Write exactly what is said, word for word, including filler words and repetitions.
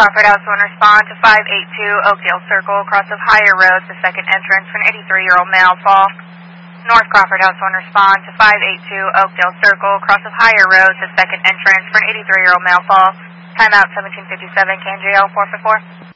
Crawford House one respond to five eight two Oakdale Circle, cross of Higher Road, the second entrance for an eighty-three-year-old male fall. North Crawford House one respond to five eight two Oakdale Circle, cross of Higher Road, the second entrance for an eighty-three-year-old male fall. Timeout seventeen fifty-seven, K N J L four four four.